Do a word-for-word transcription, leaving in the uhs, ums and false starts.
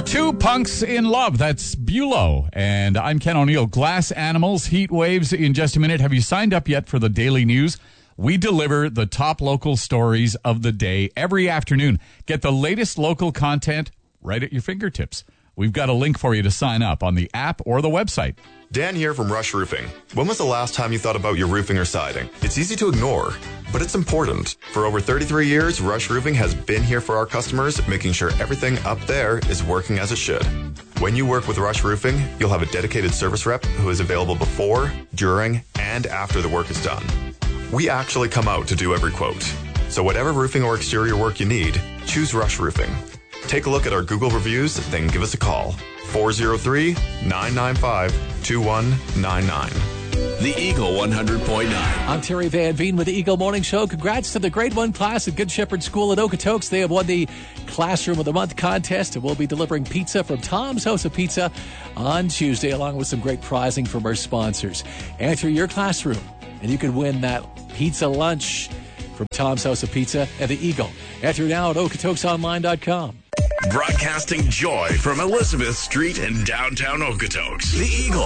Two punks in love. That's Bulow. And I'm Ken O'Neill. Glass animals, heat waves in just a minute. Have you signed up yet for the daily news? We deliver the top local stories of the day every afternoon. Get the latest local content right at your fingertips. We've got a link for you to sign up on the app or the website. Dan here from Rush Roofing. When was the last time you thought about your roofing or siding? It's easy to ignore, but it's important. For over thirty-three years, Rush Roofing has been here for our customers, making sure everything up there is working as it should. When you work with Rush Roofing, you'll have a dedicated service rep who is available before, during, and after the work is done. We actually come out to do every quote. So whatever roofing or exterior work you need, choose Rush Roofing. Take a look at our Google reviews, then give us a call. four oh three, nine nine five, two one nine nine. The Eagle one hundred point nine. I'm Terry Van Veen with the Eagle Morning Show. Congrats to the grade one class at Good Shepherd School at Okotoks. They have won the Classroom of the Month contest and will be delivering pizza from Tom's House of Pizza on Tuesday, along with some great prizing from our sponsors. Enter your classroom, and you can win that pizza lunch from Tom's House of Pizza and the Eagle. Enter now at okotoks online dot com. Broadcasting joy from Elizabeth Street in downtown Okotoks. The Eagle